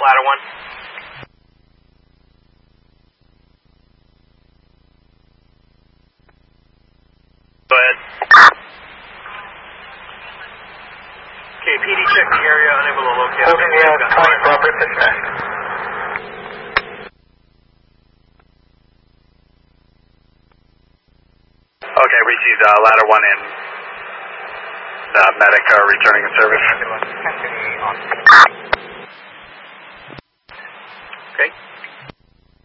ladder 1. Go ahead. Okay, PD check the area, unable to locate. Holding the point proper business. Okay, received ladder 1 in. Medic returning to service. Okay.